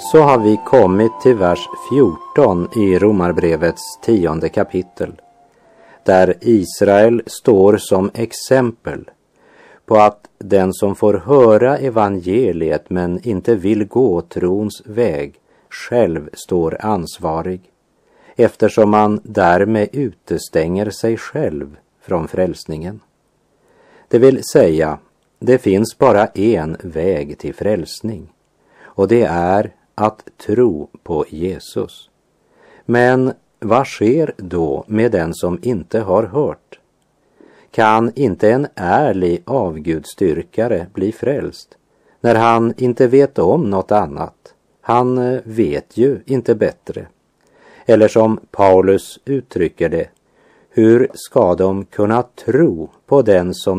Så har vi kommit till vers 14 i Romarbrevets 10:e kapitel, där Israel står som exempel på att den som får höra evangeliet men inte vill gå trons väg själv står ansvarig, eftersom man därmed utestänger sig själv från frälsningen. Det vill säga, det finns bara en väg till frälsning, och det är att tro på Jesus. Men vad sker då med den som inte har hört? Kan inte en ärlig avgudstyrkare bli frälst när han inte vet om något annat? Han vet ju inte bättre. Eller som Paulus uttrycker det, hur ska de kunna tro på den som